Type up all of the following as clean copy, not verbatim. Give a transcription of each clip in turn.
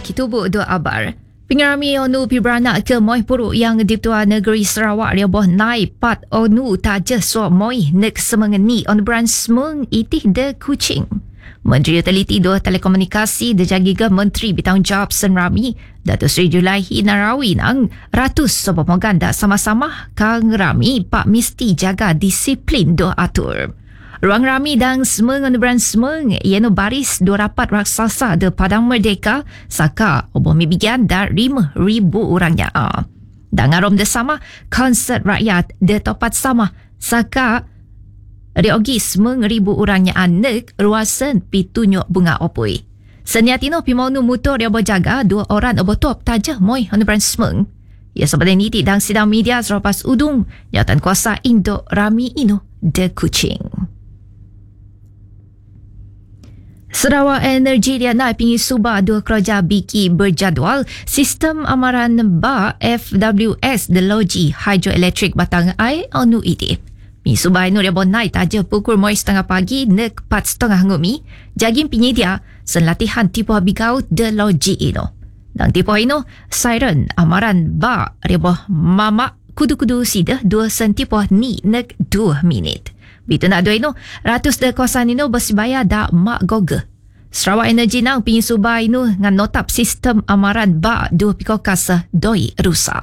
Kitubu dua abar. Pengerami onu pibranak ke moi puruk yang di Tua Negeri Sarawak dia boh nai pat onu taja so moi nek semengeni on brand semeng itih de kucing. Menteri Utiliti dua Telekomunikasi dejagiga Menteri Bertanggungjawab Sen Rami Datuk Seri Julaihi Narawi nang ratus sopo moganda sama-sama kang Rami pak mesti jaga disiplin do atur. Ruang Rami dan semeng on brand semeng iano baris dua rapat raksasa de Padang Merdeka saka oboh mibigan dar 5,000 orangnya. Dan arom de sama konsert rakyat de topat sama saka riogi semeng 1,000 orangnya anek ruasan pitunyok bunga opui. Seniatino pimonu motor dia berjaga 2 orang oboh top tajah moi on brand semeng. Ya seperti ini dan sidang media selepas udung jawatan kuasa Indok Rami ino de kucing. Sarawak Energy dia naik pingi subah 2 kerja biki berjadual sistem amaran ba FWS de Logi Hydroelectric Batang Air onu iti. Mi subah inu dia bon naik taja pukul moi 7:30 pagi nek 4:30 ngumi jagin pingi dia sen latihan tipu habigau de Logi ino. Dan tipu ino siren amaran ba reboh mama kudu-kudu sida 2 sen tipu ni nek 2 minit. Bitu nak dua ino, ratus de kawasan ino bersibaya dak mak goge. Sarawak Energy nang pingi subah ino ngan notap sistem amaran ba 2 piko kasa doi rusak.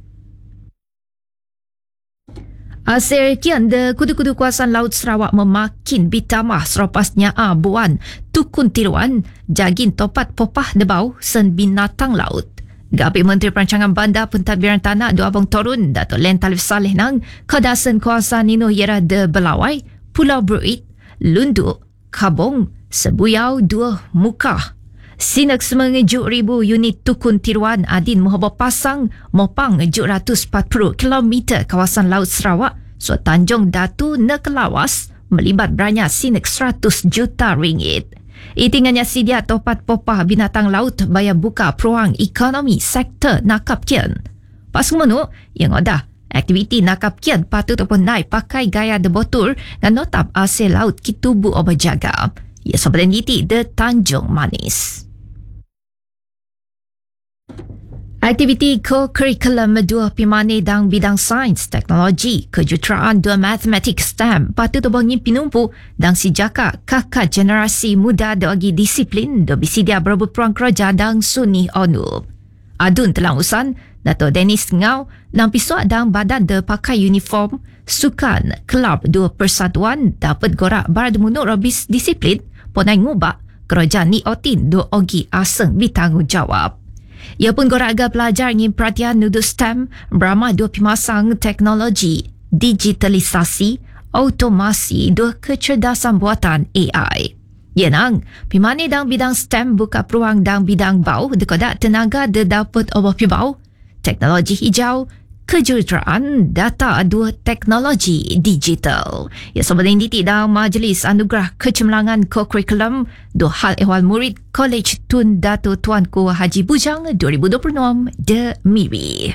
Hasil kian de kudu-kudu kawasan laut Sarawak memakin bitamah seropasnya buan tukun tiruan jagin topat popah debau sen binatang laut. Gapi Menteri Perancangan Bandar Pentadbiran Tanah Dua Abang Torun Datuk Len Talif Saleh nang kadasan kawasan ino ialah de Belawai, Pulau Bruit, Lunduk, Kabong, Sebuyau, 2 Muka. Sinak semengejuk 1,000 unit tukun tiruan adin muhabah pasang mopang 740 km kawasan laut Sarawak so Tanjung Datu nek lawas melibat beranya sinak 100 juta ringgit. Itingannya sidia topat popah binatang laut baya buka peluang ekonomi sektor nakap kian. Pas menuk yang ada aktiviti nakap kian patut ataupun naik pakai gaya de botul dan notap hasil laut Kitubu obajaga. Ya seperti niti de Tanjung Manis. Aktiviti co-curriculum 2 pimane dang bidang sains, teknologi, kejuruteraan 2 matematik STEM patut bangi pinumpu dan sijaka kakak generasi muda bagi disiplin do bisidia berebut peluang kerja dan suni onu. Adun telah usan Dato' Dennis Ngau dan pisuak dan badan de pakai uniform sukan kelab 2 persatuan dapat gorak barademunuk robis disiplin ponai ngubak kerja ni otin do ogi aseng bertanggungjawab. Ia pun goraga pelajar ingin perhatian nudut STEM beramah 2 pimasang teknologi, digitalisasi, automasi, 2 kecerdasan buatan AI. Ia nang, pimane dang bidang STEM buka peluang dang bidang bau dekodak tenaga de dapat obah pibau, teknologi hijau, kejuruteraan, data 2 teknologi digital. Ya sebenarnya ini tidak Majlis Anugerah Kecemerlangan Co-Curriculum 2 Hal Ehwal Murid Kolej Tun Dato' Tuanku Haji Bujang 2026 de Miri.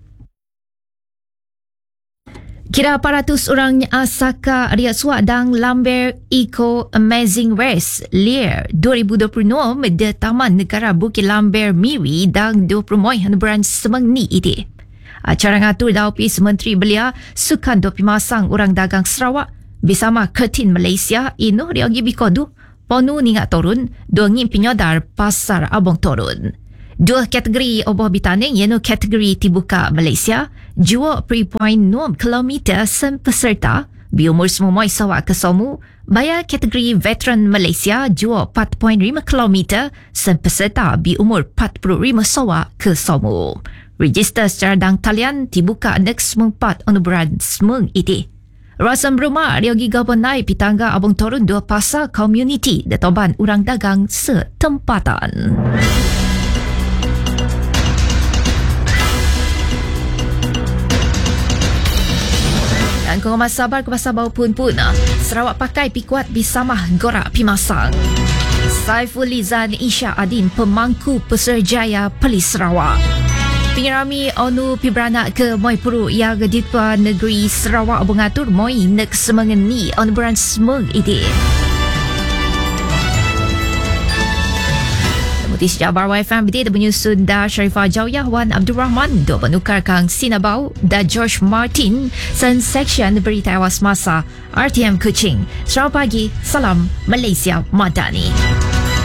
Kira 400 orang asaka Riak Suak dan Lambert Eco Amazing Race Lear 2026 de Taman Negara Bukit Lambert Miri dan 20 bulan semang ni ide. Acara ngatur Daupis Menteri Belia Sukan Dopi Masang Orang Dagang Sarawak bersama Kertin Malaysia ino riogi bikodu ponu ningat torun dongin pinyodar pasar abong torun. 2 kategori oboh bitaning iano kategori tibuka Malaysia jua 3.6 km sen peserta biumur semua sawak ke somu bayar kategori veteran Malaysia jua 4.5 km sen peserta biumur 45 sawak ke somu. Register secara dang talian dibuka next sempat onuberan semeng iti. Rasan berumah riogi gabonai pitangga abang torun 2 pasar community detoban orang dagang setempatan. Dan kau sabar ke pasar bau pun Sarawak pakai pikuat bisamah gorak pimasang. Saiful Lizan Isya Adin pemangku peserjaya Polis Sarawak. Pengerami onu pibranak ke moi puru yang di Tua Negeri Sarawak mengatur moi nek semengeni on beran semeng ide. Di sejabar YFM Bidit menyusun da Sharifah Jawiyah Wan Abdul Rahman do penukar kang Sinabau da George Martin sen section berita awas masa RTM Kuching. Selamat pagi, salam Malaysia Madani.